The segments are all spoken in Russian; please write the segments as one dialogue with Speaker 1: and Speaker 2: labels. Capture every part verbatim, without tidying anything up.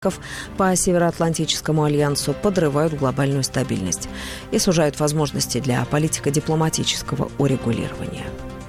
Speaker 1: по Североатлантическому альянсу подрывают глобальную стабильность и сужают возможности для политико-дипломатического урегулирования.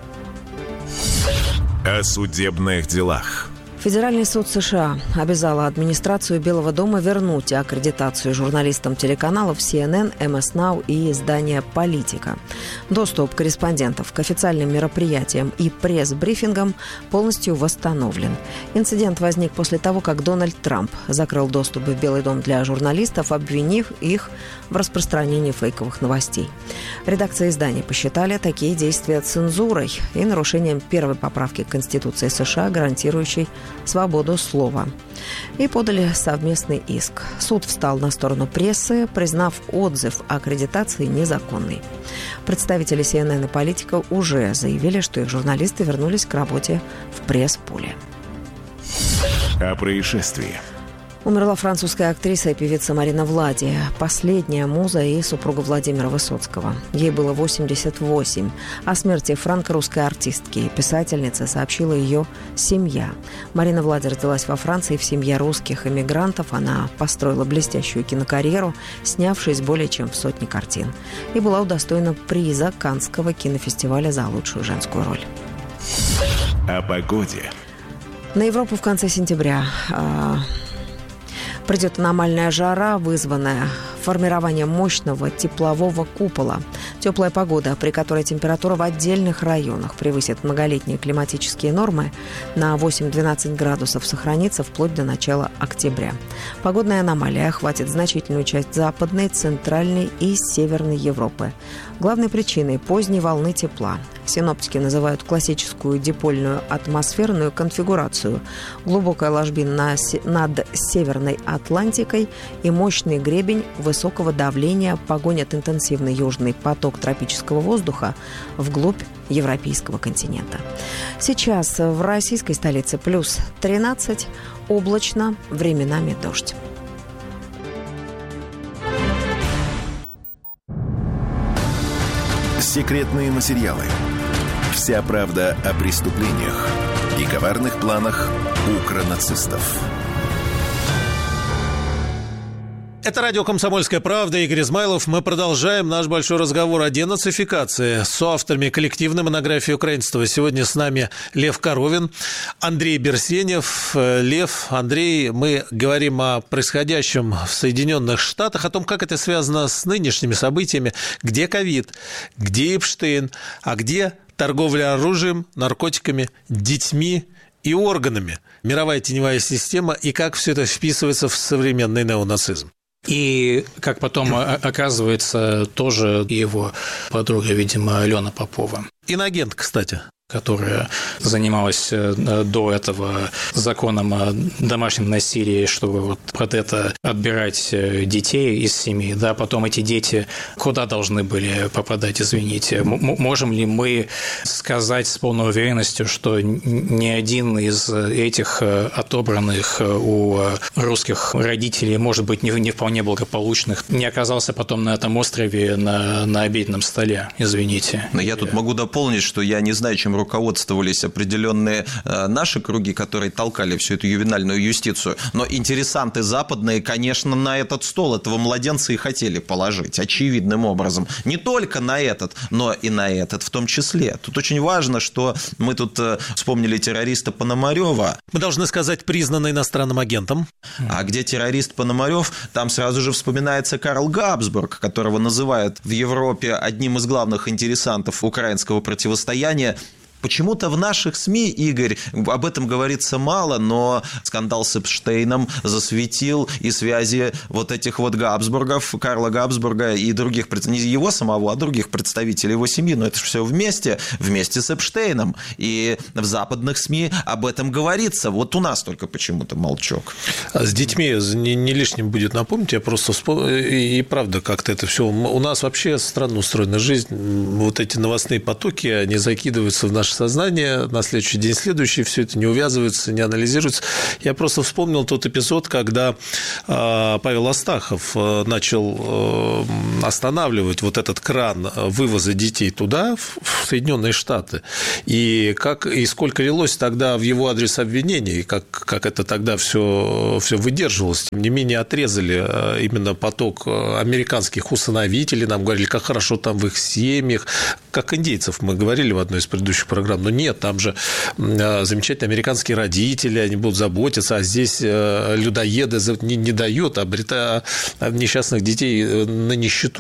Speaker 2: О судебных делах.
Speaker 1: Федеральный суд США обязал администрацию Белого дома вернуть аккредитацию журналистам телеканалов си эн эн, эм эс Now и издания «Политика». Доступ корреспондентов к официальным мероприятиям и пресс-брифингам полностью восстановлен. Инцидент возник после того, как Дональд Трамп закрыл доступ в Белый дом для журналистов, обвинив их в распространении фейковых новостей. Редакция издания посчитали такие действия цензурой и нарушением первой поправки к Конституции США, гарантирующей свободу слова, и подали совместный иск. Суд встал на сторону прессы, признав отзыв о аккредитации незаконной. Представители си эн эн и «Политика» уже заявили, что их журналисты вернулись к работе в пресс-пуле.
Speaker 2: О происшествии.
Speaker 1: Умерла французская актриса и певица Марина Влади, последняя муза и супруга Владимира Высоцкого. Ей было восемьдесят восемь. О смерти франко-русской артистки и писательницы сообщила ее семья. Марина Влади родилась во Франции в семье русских эмигрантов. Она построила блестящую кинокарьеру, снявшись более чем в сотне картин. И была удостоена приза Каннского кинофестиваля за лучшую женскую роль.
Speaker 2: О погоде.
Speaker 1: На Европу в конце сентября придет аномальная жара, вызванная формированием мощного теплового купола. Теплая погода, при которой температура в отдельных районах превысит многолетние климатические нормы, на восемь-двенадцать градусов сохранится вплоть до начала октября. Погодная аномалия охватит значительную часть Западной, Центральной и Северной Европы. Главной причиной поздней волны тепла синоптики называют классическую дипольную атмосферную конфигурацию, глубокая ложбина над Северной Атлантикой и мощный гребень высокого давления погонят интенсивный южный поток тропического воздуха вглубь европейского континента. Сейчас в российской столице плюс тринадцать, облачно, временами дождь.
Speaker 2: Секретные материалы. Вся правда о преступлениях и коварных планах укронацистов.
Speaker 3: Это радио «Комсомольская правда», Игорь Измайлов. Мы продолжаем наш большой разговор о денацификации с соавторами коллективной монографии украинства. Сегодня с нами Лев Коровин, Андрей Берсенев. Лев, Андрей, мы говорим о происходящем в Соединенных Штатах, о том, как это связано с нынешними событиями. Где ковид, где Эпштейн, а где торговля оружием, наркотиками, детьми и органами. Мировая теневая система и как все это вписывается в современный неонацизм.
Speaker 4: И, как потом оказывается, тоже его подруга, видимо, Алена Попова.
Speaker 3: Иноагент, кстати.
Speaker 4: Которая занималась до этого законом о домашнем насилии, чтобы вот под это отбирать детей из семьи, да, потом эти дети куда должны были попадать, извините. М- можем ли мы сказать с полной уверенностью, что ни один из этих отобранных у русских родителей, может быть, не, не вполне благополучных, не оказался потом на этом острове на, на обеденном столе, извините?
Speaker 5: Но я тут могу дополнить, что я не знаю, чем руководствовались определенные э, наши круги, которые толкали всю эту ювенальную юстицию. Но интересанты западные, конечно, на этот стол этого младенца и хотели положить, очевидным образом. Не только на этот, но и на этот в том числе. Тут очень важно, что мы тут э, вспомнили террориста Пономарёва.
Speaker 3: Мы должны сказать, признанный иностранным агентом.
Speaker 5: А где террорист Пономарёв, там сразу же вспоминается Карл Габсбург, которого называют в Европе одним из главных интересантов украинского противостояния. Почему-то в наших СМИ, Игорь, об этом говорится мало, но скандал с Эпштейном засветил и связи вот этих вот Габсбургов, Карла Габсбурга и других, не его самого, а других представителей его семьи. Но это же все вместе, вместе с Эпштейном. И в западных СМИ об этом говорится. Вот у нас только почему-то молчок.
Speaker 3: А с детьми не, не лишним будет напомнить, я просто вспомнил, и, и правда как-то это все. У нас вообще странно устроена жизнь. Вот эти новостные потоки, они закидываются в наш наше сознание, на следующий день следующий, все это не увязывается, не анализируется. Я просто вспомнил тот эпизод, когда Павел Астахов начал останавливать вот этот кран вывоза детей туда, в Соединенные Штаты, и, как, и сколько лилось тогда в его адрес обвинений, как, как это тогда все, все выдерживалось. Тем не менее, отрезали именно поток американских усыновителей, нам говорили, как хорошо там в их семьях, как индейцев мы говорили в одной из предыдущих программ, но нет, там же замечательные американские родители, они будут заботиться, а здесь людоеды не, не дают, обретая несчастных детей на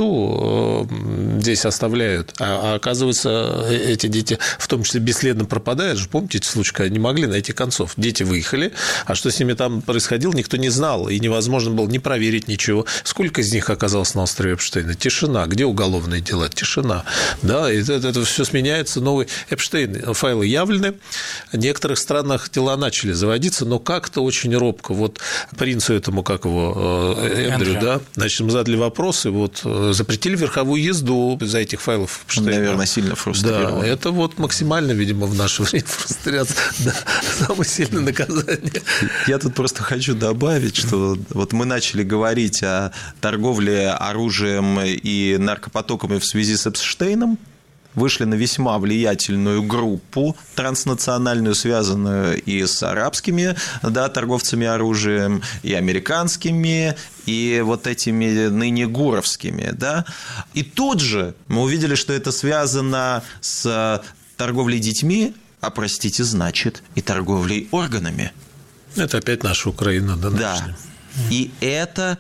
Speaker 3: нищету здесь оставляют, а, а оказывается, эти дети в том числе бесследно пропадают. Помните эти случаи, когда не могли найти концов? Дети выехали, а что с ними там происходило, никто не знал, и невозможно было не проверить ничего. Сколько из них оказалось на острове Эпштейна? Тишина. Где уголовные дела? Тишина. Да, и это, это все сменяется. Новый Эпштейн. Файлы явлены. В некоторых странах дела начали заводиться, но как-то очень робко. Вот принцу этому, как его, Эндрю, да, значит, мы задали вопросы, вот, запретили верховую езду из-за этих файлов Эпштейна.
Speaker 5: Наверное, сильно фрустрировал.
Speaker 3: Да, это вот максимально, видимо, в наше время фрустрация. Да, самое сильное наказание.
Speaker 5: Я тут просто хочу добавить, что вот мы начали говорить о торговле оружием и наркопотоками в связи с Эпштейном, вышли на весьма влиятельную группу транснациональную, связанную и с арабскими, да, торговцами оружием, и американскими, и вот этими ныне гуровскими. Да. И тут же мы увидели, что это связано с торговлей детьми, а, простите, значит, и торговлей органами.
Speaker 3: Это опять наша Украина. Да,
Speaker 5: да. И это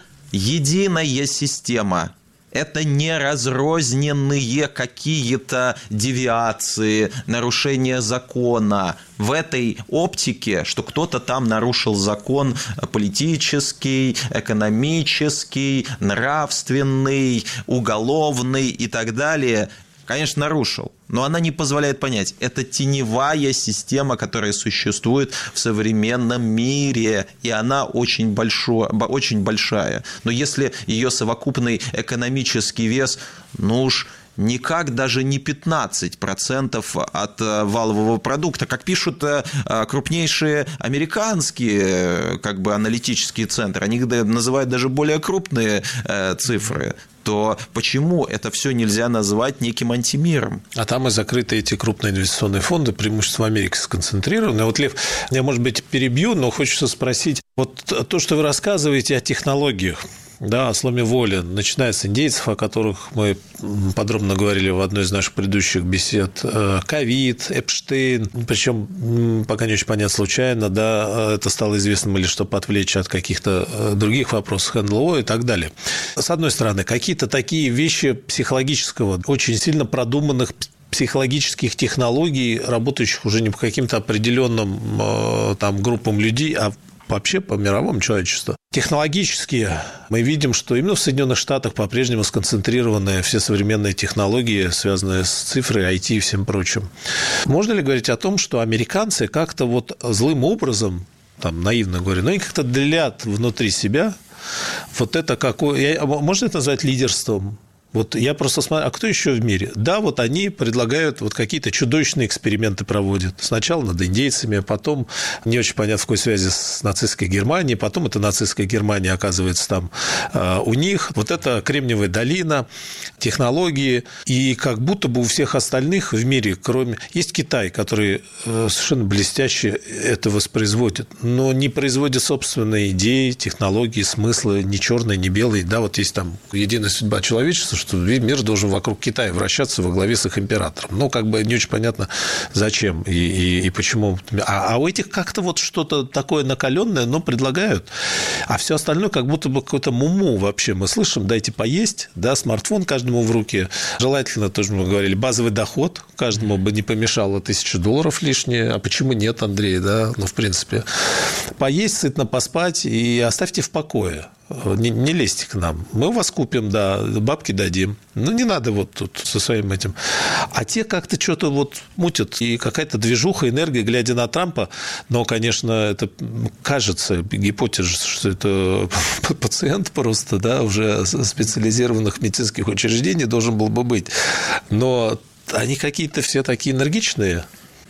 Speaker 5: единая система. Это не разрозненные какие-то девиации, нарушения закона. В этой оптике, что кто-то там нарушил закон политический, экономический, нравственный, уголовный и так далее, конечно, нарушил, но она не позволяет понять. Это теневая система, которая существует в современном мире, и она очень, большой, очень большая. Но если ее совокупный экономический вес, ну уж никак даже не пятнадцать процентов от валового продукта, как пишут крупнейшие американские, как бы, аналитические центры, они называют даже более крупные цифры, то почему это все нельзя назвать неким антимиром?
Speaker 3: А там и закрыты эти крупные инвестиционные фонды, преимущество в Америке сконцентрированы. Вот, Лев, я, может быть, перебью, но хочется спросить, вот то, что вы рассказываете о технологиях, да, о сломе воли, начиная с индейцев, о которых мы подробно говорили в одной из наших предыдущих бесед, ковид, Эпштейн, причем пока не очень понятно, случайно, да, это стало известным или чтобы отвлечь от каких-то других вопросов эн эл о и так далее. С одной стороны, какие-то такие вещи психологического, очень сильно продуманных психологических технологий, работающих уже не по каким-то определенным там группам людей, а вообще по мировому человечеству. Технологически мы видим, что именно в Соединенных Штатах по-прежнему сконцентрированы все современные технологии, связанные с цифрой, ай ти и всем прочим. Можно ли говорить о том, что американцы как-то вот злым образом, там, наивно говорю, но они как-то делят внутри себя вот это какое... Можно это назвать лидерством? Вот я просто смотрю, а кто еще в мире? Да, вот они предлагают, вот какие-то чудовищные эксперименты проводят. Сначала над индейцами, потом не очень понятно, в какой связи с нацистской Германией, потом эта нацистская Германия оказывается там э, у них. Вот это Кремниевая долина, технологии, и как будто бы у всех остальных в мире, кроме... Есть Китай, который э, совершенно блестяще это воспроизводит, но не производит собственные идеи, технологии, смыслы, ни черные, ни белые. Да, вот есть там единая судьба человечества, что мир должен вокруг Китая вращаться во главе с их императором. Ну, как бы не очень понятно, зачем и, и, и почему. А, а у этих как-то вот что-то такое накаленное, но предлагают. А все остальное как будто бы какое-то муму вообще. Мы слышим, дайте поесть, да, смартфон каждому в руки. Желательно, тоже мы говорили, базовый доход. Каждому бы не помешало тысячу долларов лишние. А почему нет, Андрей, да? Ну, в принципе. Поесть, сытно поспать и оставьте в покое. Не, не лезьте к нам. Мы у вас купим, да, бабки дадим. Ну, не надо вот тут со своим этим. А те как-то что-то вот мутят. И какая-то движуха, энергия, глядя на Трампа. Но, конечно, это кажется, гипотеза, что это пациент просто, да, уже специализированных медицинских учреждений должен был бы быть. Но они какие-то все такие энергичные.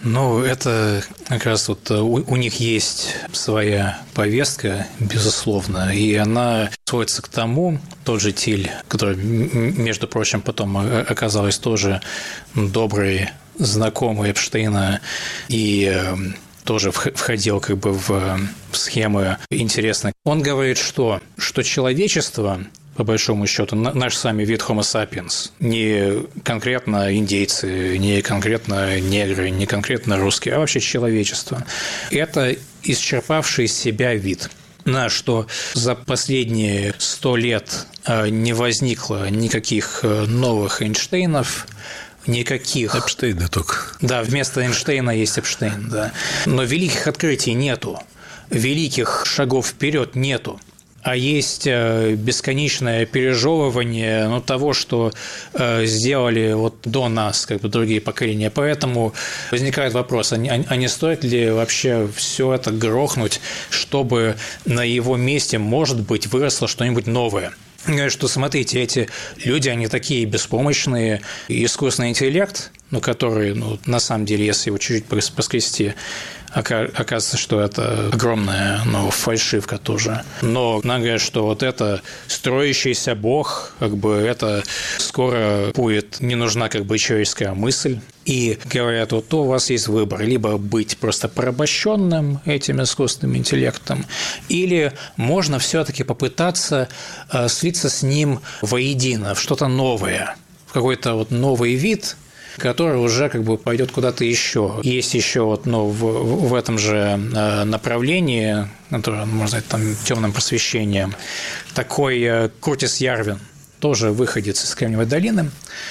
Speaker 4: Ну, это как раз вот у, у них есть своя повестка, безусловно, и она сводится к тому, тот же Тиль, который, между прочим, потом оказалась тоже доброй знакомой Эпштейна и тоже входил как бы в схемы интересные. Он говорит, что, что человечество, по большому счету, наш с вами вид Homo sapiens, не конкретно индейцы, не конкретно негры, не конкретно русские, а вообще человечество. Это исчерпавший себя вид. На что за последние сто лет не возникло никаких новых Эйнштейнов, никаких...
Speaker 3: Эпштейна только.
Speaker 4: Да, вместо Эйнштейна есть Эпштейн, да. Но великих открытий нету, великих шагов вперед нету. А есть бесконечное пережевывание, ну, того, что сделали вот до нас как бы другие поколения. Поэтому возникает вопрос, а не, а не стоит ли вообще все это грохнуть, чтобы на его месте, может быть, выросло что-нибудь новое? Говорят, что, смотрите, эти люди, они такие беспомощные, искусственный интеллект, ну, который, ну, на самом деле, если его чуть-чуть поскрести, оказывается, что это огромная, ну, фальшивка тоже. Но нам говорят, что вот это строящийся бог, как бы это скоро будет не нужна как бы человеческая мысль. И говорят, вот у вас есть выбор, либо быть просто порабощенным этим искусственным интеллектом, или можно все-таки попытаться слиться с ним воедино, в что-то новое, в какой-то вот новый вид, который уже как бы пойдет куда-то еще. Есть еще вот, ну, в, в этом же направлении, которое, можно сказать, там, темным просвещением, такой Куртис Ярвин, тоже выходец из Кремниевой долины,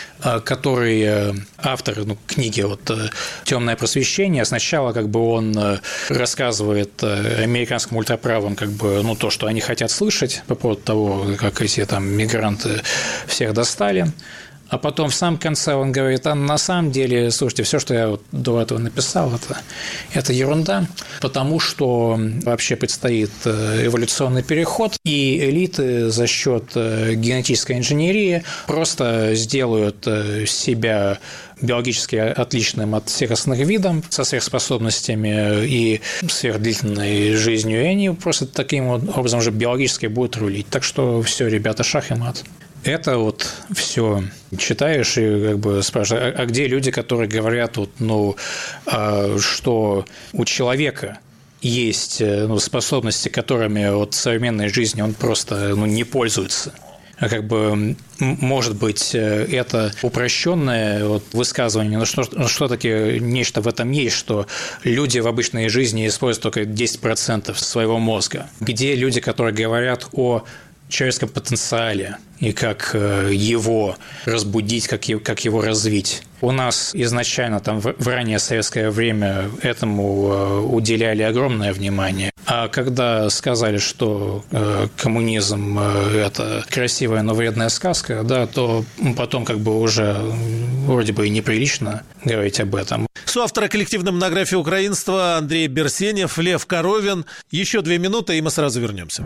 Speaker 4: который автор, ну, книги вот «Темное просвещение». Сначала как бы он рассказывает американским ультраправым как бы, ну, то, что они хотят слышать по поводу того, как эти там мигранты всех достали. А потом в самом конце он говорит, а на самом деле, слушайте, все, что я вот до этого написал, это, это ерунда, потому что вообще предстоит эволюционный переход, и элиты за счет генетической инженерии просто сделают себя биологически отличным от всех остальных видов, со сверхспособностями и сверхдлительной жизнью, и они просто таким образом уже биологически будут рулить. Так что все, ребята, шах и мат. Это вот все читаешь и как бы спрашиваешь, а где люди, которые говорят, вот, ну, что у человека есть, ну, способности, которыми вот в современной жизни он просто, ну, не пользуется. А как бы, может быть, это упрощенное вот высказывание, но что, что-таки нечто в этом есть, что люди в обычной жизни используют только десять процентов своего мозга. Где люди, которые говорят о человеческом потенциале и как его разбудить, как его развить. У нас изначально там в раннее советское время этому уделяли огромное внимание. А когда сказали, что коммунизм – это красивая, но вредная сказка, да, то потом как бы уже вроде бы и неприлично говорить об этом.
Speaker 3: Соавтор коллективной монографии украинства Андрей Берсенев, Лев Коровин. Еще две минуты, и мы сразу вернемся.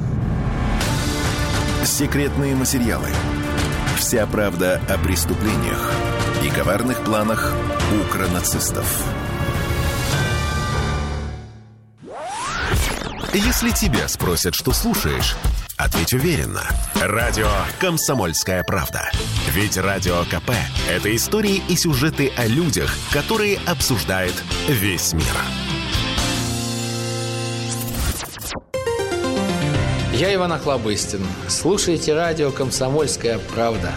Speaker 2: Секретные материалы. Вся правда о преступлениях и коварных планах укронацистов. Если тебя спросят, что слушаешь, ответь уверенно. Радио «Комсомольская правда». Ведь Радио КП – это истории и сюжеты о людях, которые обсуждает весь мир.
Speaker 6: Я Иван Охлобыстин. Слушайте радио «Комсомольская правда».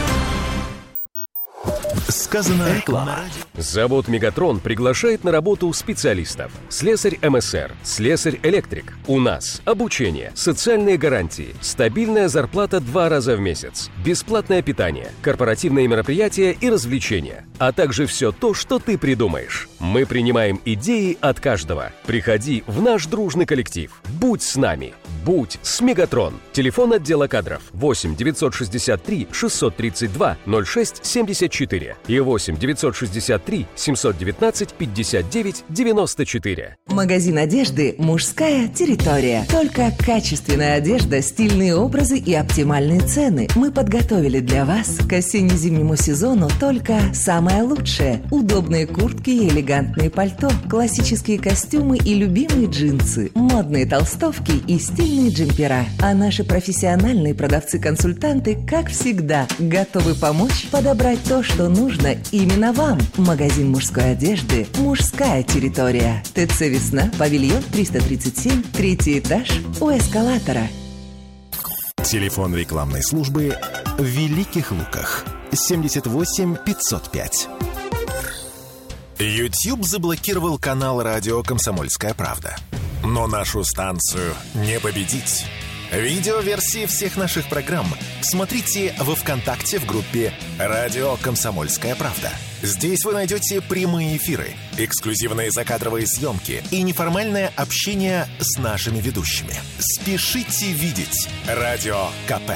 Speaker 2: Сказано реклама.
Speaker 7: Завод «Мегатрон» приглашает на работу специалистов. Слесарь эм эс эр, слесарь-электрик. У нас обучение, социальные гарантии, стабильная зарплата два раза в месяц, бесплатное питание, корпоративные мероприятия и развлечения, а также все то, что ты придумаешь. Мы принимаем идеи от каждого. Приходи в наш дружный коллектив. Будь с нами. Будь с «Мегатрон». Телефон отдела кадров восемь девятьсот шестьдесят три шестьсот тридцать два ноль шесть семьдесят четыре и восемь девятьсот шестьдесят три семьсот девятнадцать пятьдесят девять девяносто четыре.
Speaker 8: Магазин одежды «Мужская территория». Только качественная одежда, стильные образы и оптимальные цены. Мы подготовили для вас к осенне-зимнему сезону только самое лучшее. Удобные куртки и элегантные пальто, классические костюмы и любимые джинсы, модные толстовки и стильные джемпера. А наши профессиональные продавцы-консультанты, как всегда, готовы помочь подобрать то, что нужно именно вам. Магазин мужской одежды «Мужская территория». ТЦ «Весна», павильон триста тридцать семь, третий этаж, у эскалатора.
Speaker 2: Телефон рекламной службы в Великих Луках. семьдесят восемь пятьсот пять. YouTube заблокировал канал радио «Комсомольская правда». Но нашу станцию не победить. Видеоверсии всех наших программ смотрите во ВКонтакте в группе «Радио Комсомольская правда». Здесь вы найдете прямые эфиры, эксклюзивные закадровые съемки и неформальное общение с нашими ведущими. Спешите видеть Радио КП.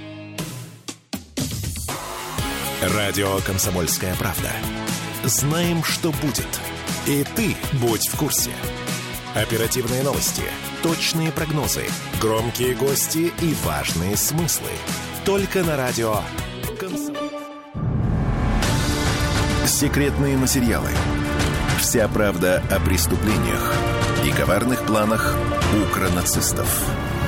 Speaker 2: Радио «Комсомольская правда». Знаем, что будет. И ты будь в курсе. Оперативные новости, точные прогнозы, громкие гости и важные смыслы. Только на радио «Комсомольская». Секретные материалы. Вся правда о преступлениях и коварных планах укронацистов.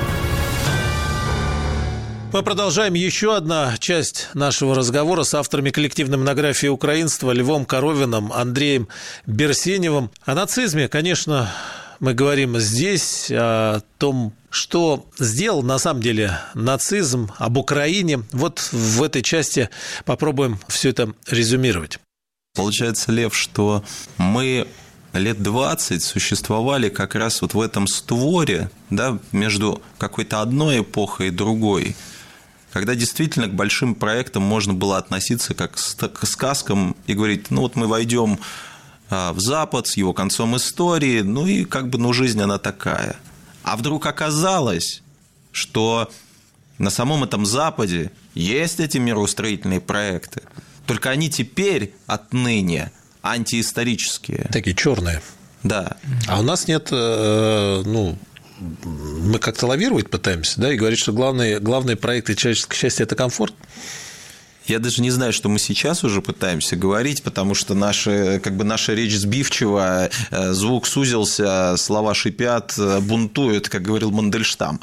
Speaker 3: Мы продолжаем. Еще одна часть нашего разговора с авторами коллективной монографии «Украинство» Львом Коровиным, Андреем Берсеневым. О нацизме, конечно, мы говорим здесь, о том, что сделал на самом деле нацизм, об Украине. Вот в этой части попробуем все это резюмировать.
Speaker 5: Получается, Лев, что мы лет двадцать существовали как раз вот в этом створе, да, между какой-то одной эпохой и другой, когда действительно к большим проектам можно было относиться как к сказкам и говорить, ну вот мы войдем в Запад с его концом истории, ну и как бы, ну жизнь она такая. А вдруг оказалось, что на самом этом Западе есть эти мироустроительные проекты, только они теперь отныне антиисторические.
Speaker 3: Такие черные.
Speaker 5: Да.
Speaker 3: А у нас нет, ну, мы как-то лавировать пытаемся, да, и говорить, что главные, главные проекты человеческого счастья – это комфорт.
Speaker 5: Я даже не знаю, что мы сейчас уже пытаемся говорить, потому что наша, как бы наша речь сбивчива, звук сузился, слова шипят, бунтуют, как говорил Мандельштам.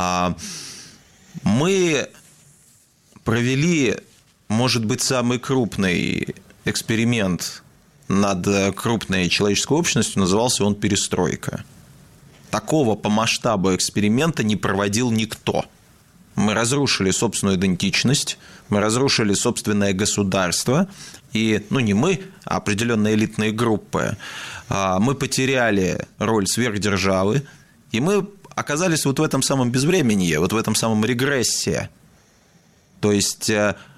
Speaker 5: Мы провели, может быть, самый крупный эксперимент над крупной человеческой общностью, назывался он «Перестройка». Такого по масштабу эксперимента не проводил никто. Мы разрушили собственную идентичность, мы разрушили собственное государство, и, ну, не мы, а определенные элитные группы. Мы потеряли роль сверхдержавы, и мы оказались вот в этом самом безвременье, вот в этом самом регрессе. То есть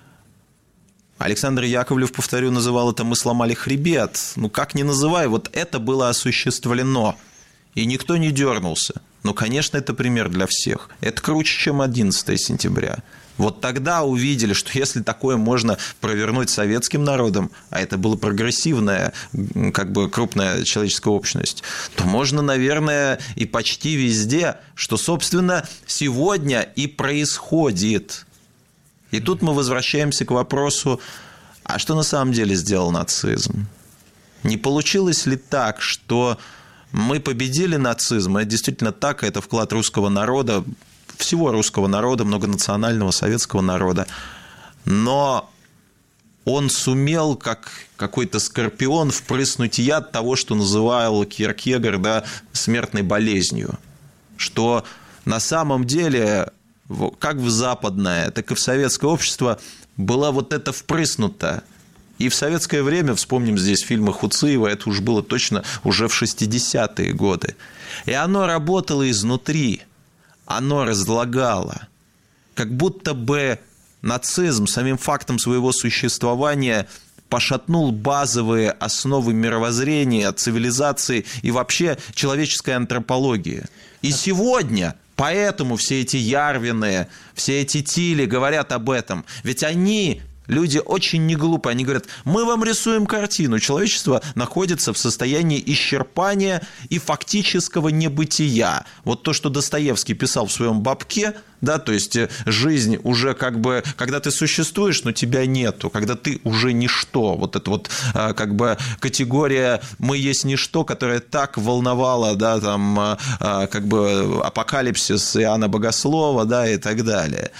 Speaker 5: Александр Яковлев, повторю, называл это «мы сломали хребет». Ну, как ни называй, вот это было осуществлено, и никто не дернулся. Ну, конечно, это пример для всех. Это круче, чем одиннадцатое сентября. Вот тогда увидели, что если такое можно провернуть советским народом, а это была прогрессивная, как бы крупная человеческая общность, то можно, наверное, и почти везде, что, собственно, сегодня и происходит. И тут мы возвращаемся к вопросу, а что на самом деле сделал нацизм? Не получилось ли так, что мы победили нацизм, это действительно так, это вклад русского народа, всего русского народа, многонационального советского народа, но он сумел, как какой-то скорпион, впрыснуть яд того, что называл Киркегор, да, смертной болезнью, что на самом деле, как в западное, так и в советское общество было вот это впрыснуто. И в советское время, вспомним здесь фильмы Хуциева, это уж было точно уже в шестидесятые годы. И оно работало изнутри, оно разлагало. Как будто бы нацизм самим фактом своего существования пошатнул базовые основы мировоззрения, цивилизации и вообще человеческой антропологии. И сегодня поэтому все эти Ярвины, все эти Тили говорят об этом. Ведь они Люди очень неглупые. Они говорят, мы вам рисуем картину. Человечество находится в состоянии исчерпания и фактического небытия. Вот то, что Достоевский писал в своем «Бабке», да, то есть жизнь уже как бы, когда ты существуешь, но тебя нету, когда ты уже ничто. Вот это вот как бы категория «мы есть ничто», которая так волновала, да, там, как бы апокалипсис Иоанна Богослова, да, и так далее.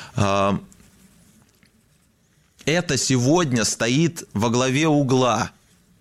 Speaker 5: Это сегодня стоит во главе угла.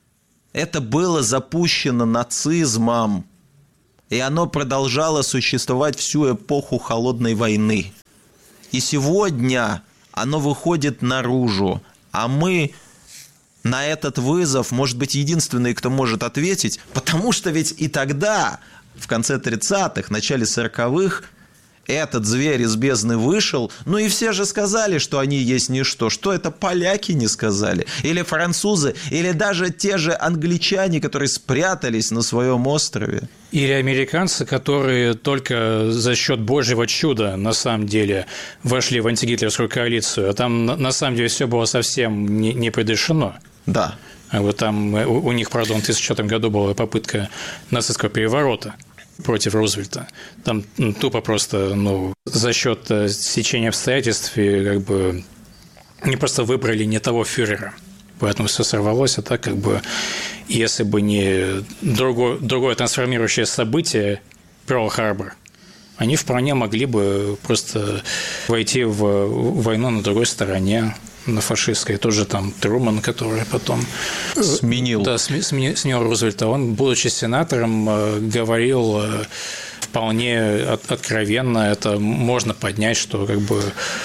Speaker 5: Это было запущено нацизмом. И оно продолжало существовать всю эпоху Холодной войны. И сегодня оно выходит наружу. А мы на этот вызов, может быть, единственные, кто может ответить, потому что ведь и тогда, в конце тридцатых, начале сороковых, этот зверь из бездны вышел, ну и все же сказали, что они есть ничто. Что это поляки не сказали? Или французы? Или даже те же англичане, которые спрятались на своем острове?
Speaker 4: Или американцы, которые только за счет Божьего чуда на самом деле вошли в антигитлеровскую коалицию, а там на самом деле все было совсем не, не предрешено.
Speaker 5: Да.
Speaker 4: А вот там у, у них, правда, в тысяча девятьсот четвёртом году была попытка нацистского переворота против Рузвельта. Там ну, тупо просто ну, за счет стечения обстоятельств и, как бы они просто выбрали не того фюрера. Поэтому все сорвалось, а так как бы если бы не другое, другое трансформирующее событие Перл-Харбор, они вполне могли бы просто войти в войну на другой стороне, на фашистской. Тоже там Труман, который потом
Speaker 5: сменил,
Speaker 4: да, сменил, сменил Рузвельта. Он, будучи сенатором, говорил вполне откровенно, это можно поднять, что как бы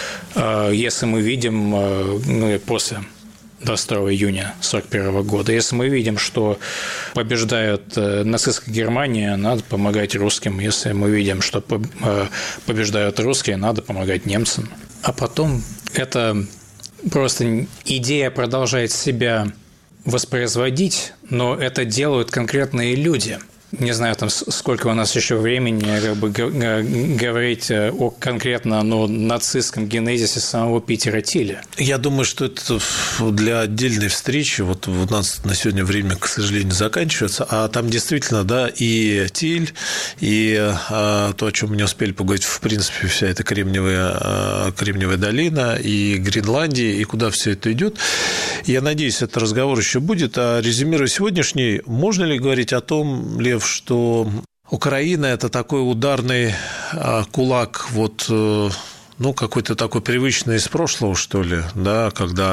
Speaker 4: если мы видим ну, после двадцать второго июня сорок первого года, если мы видим, что побеждает нацистская Германия, надо помогать русским. Если мы видим, что побеждают русские, надо помогать немцам. А потом это просто идея продолжает себя воспроизводить, но это делают конкретные люди. Не знаю, там, сколько у нас еще времени как бы, говорить о конкретно ну, нацистском генезисе самого Питера Тиля.
Speaker 3: Я думаю, что это для отдельной встречи. Вот у нас на сегодня время, к сожалению, заканчивается. А там действительно, да, и Тиль, и а, то, о чем мы не успели поговорить, в принципе, вся эта Кремниевая, а, Кремниевая долина, и Гренландия, и куда все это идет. Я надеюсь, этот разговор еще будет. А резюмируя сегодняшний, можно ли говорить о том, Лев, что Украина – это такой ударный кулак, вот, ну, какой-то такой привычный из прошлого, что ли, да,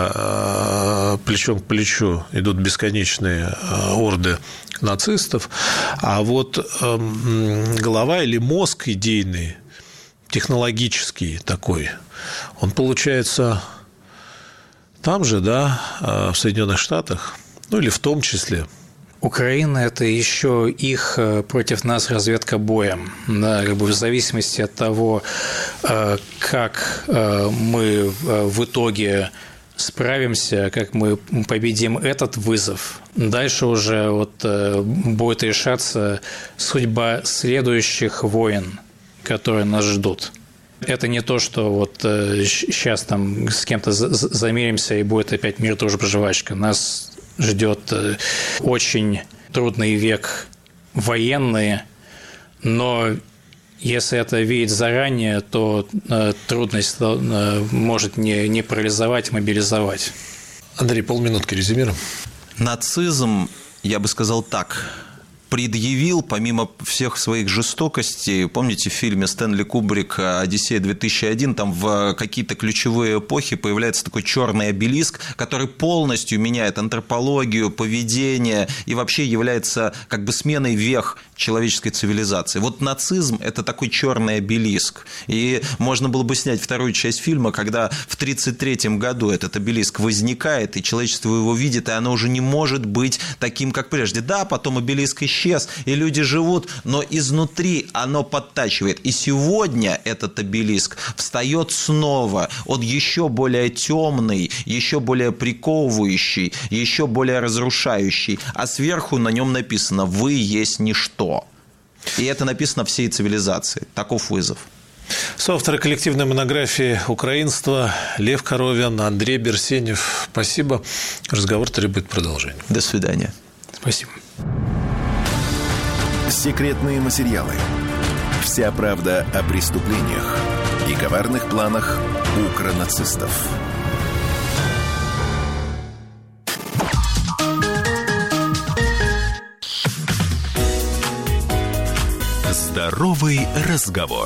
Speaker 3: когда плечом к плечу идут бесконечные орды нацистов, а вот голова или мозг идейный, технологический такой, он получается там же, да, в Соединенных Штатах, ну, или в том числе.
Speaker 4: Украина – это еще их против нас разведка боем. Да, как бы в зависимости от того, как мы в итоге справимся, как мы победим этот вызов, дальше уже вот будет решаться судьба следующих войн, которые нас ждут. Это не то, что вот сейчас там с кем-то замиримся и будет опять мир, дружба, жвачка. Нас ждет очень трудный век военный, но если это видеть заранее, то трудность может не, не парализовать, а мобилизовать.
Speaker 3: Андрей, полминутки резюмируем.
Speaker 5: Нацизм, я бы сказал так, предъявил, помимо всех своих жестокостей, помните в фильме Стэнли Кубрика «Одиссея две тысячи один», там в какие-то ключевые эпохи появляется такой черный обелиск, который полностью меняет антропологию, поведение и вообще является как бы сменой вех человеческой цивилизации. Вот нацизм – это такой черный обелиск. И можно было бы снять вторую часть фильма, когда в тридцать третьем году этот обелиск возникает, и человечество его видит, и оно уже не может быть таким, как прежде. Да, потом обелиск исчез, и люди живут, но изнутри оно подтачивает. И сегодня этот обелиск встает снова. Он еще более темный, еще более приковывающий, еще более разрушающий. А сверху на нем написано «Вы есть ничто». И это написано всей цивилизации. Таков вызов.
Speaker 3: Соавторы коллективной монографии «Украинство» Лев Коровин, Андрей Берсенев. Спасибо. Разговор требует продолжения.
Speaker 5: До свидания.
Speaker 4: Спасибо.
Speaker 2: Секретные материалы. Вся правда о преступлениях и коварных планах укронацистов. Здоровый разговор.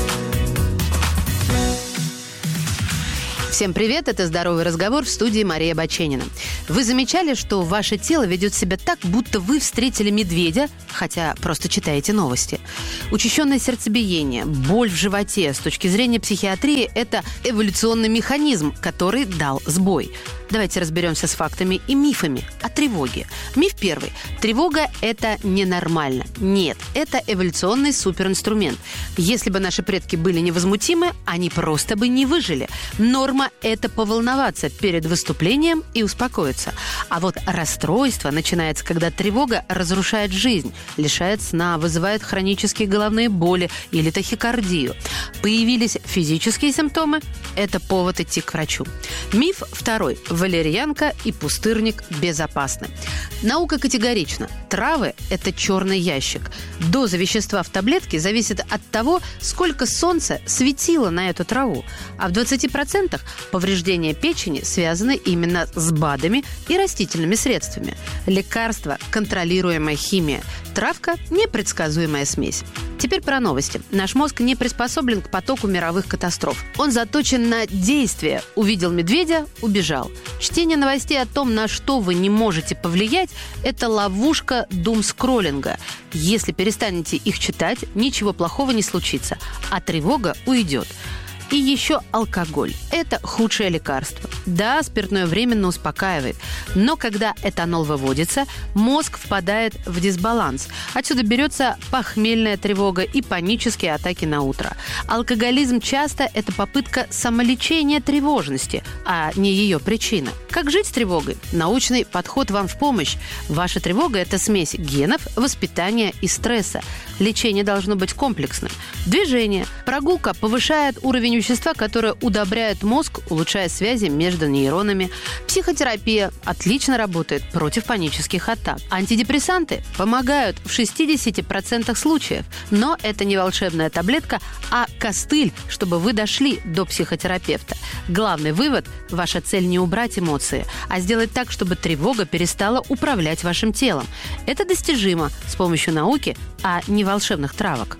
Speaker 9: Всем привет, это «Здоровый разговор», в студии Мария Баченина. Вы замечали, что ваше тело ведет себя так, будто вы встретили медведя, хотя просто читаете новости? Учащенное сердцебиение, боль в животе с точки зрения психиатрии – это эволюционный механизм, который дал сбой. Давайте разберемся с фактами и мифами о тревоге. Миф первый. Тревога – это ненормально. Нет, это эволюционный суперинструмент. Если бы наши предки были невозмутимы, они просто бы не выжили. Норма – это поволноваться перед выступлением и успокоиться. А вот расстройство начинается, когда тревога разрушает жизнь, лишает сна, вызывает хронические головные боли или тахикардию. Появились физические симптомы – это повод идти к врачу. Миф второй. Валерьянка и пустырник безопасны. Наука категорична. Травы – это черный ящик. Доза вещества в таблетке зависит от того, сколько солнца светило на эту траву. А в двадцати процентах повреждения печени связаны именно с БАДами и растительными средствами. Лекарства – контролируемая химия. Травка – непредсказуемая смесь. Теперь про новости. Наш мозг не приспособлен к потоку мировых катастроф. Он заточен на действие. Увидел медведя – убежал. Чтение новостей о том, на что вы не можете повлиять – это ловушка думскроллинга. Если перестанете их читать, ничего плохого не случится, а тревога уйдет. И еще алкоголь. Это худшее лекарство. Да, спиртное временно успокаивает, но когда этанол выводится, мозг впадает в дисбаланс. Отсюда берется похмельная тревога и панические атаки на утро. Алкоголизм часто – это попытка самолечения тревожности, а не ее причина. Как жить с тревогой? Научный подход вам в помощь. Ваша тревога – это смесь генов, воспитания и стресса. Лечение должно быть комплексным. Движение. Прогулка повышает уровень вещества, которое удобряет мозг, улучшая связи между нейронами. Психотерапия отлично работает против панических атак. Антидепрессанты помогают в шестидесяти процентах случаев. Но это не волшебная таблетка, а костыль, чтобы вы дошли до психотерапевта. Главный вывод – ваша цель не убрать эмоции, а сделать так, чтобы тревога перестала управлять вашим телом. Это достижимо с помощью науки, а не волшебных травок.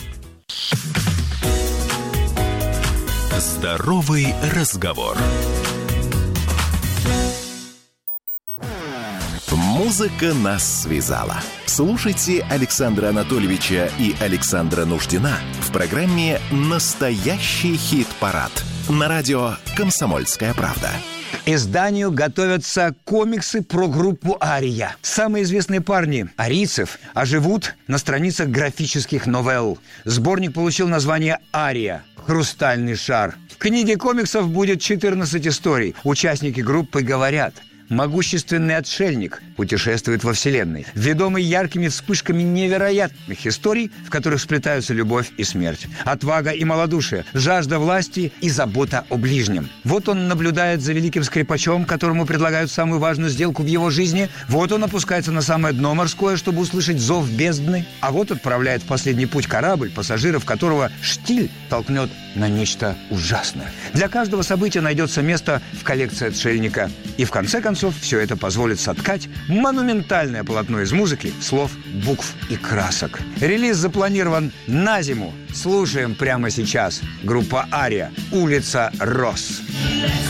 Speaker 2: Здоровый разговор. Музыка нас связала. Слушайте Александра Анатольевича и Александра Нуждина в программе «Настоящий хит-парад» на радио «Комсомольская правда».
Speaker 10: Изданию готовятся комиксы про группу «Ария». Самые известные парни арийцев оживут на страницах графических новелл. Сборник получил название «Ария. Хрустальный шар». В книге комиксов будет четырнадцать историй. Участники группы говорят: могущественный отшельник путешествует во Вселенной, ведомый яркими вспышками невероятных историй, в которых сплетаются любовь и смерть, отвага и малодушие, жажда власти и забота о ближнем. Вот он наблюдает за великим скрипачом, которому предлагают самую важную сделку в его жизни. Вот он опускается на самое дно морское, чтобы услышать зов бездны. А вот отправляет в последний путь корабль, пассажиров которого штиль толкнет на нечто ужасное. Для каждого события найдется место в коллекции отшельника. И в конце концов все это позволит соткать монументальное полотно из музыки, слов, букв и красок. Релиз запланирован на зиму. Слушаем прямо сейчас. Группа «Ария. Улица Роз».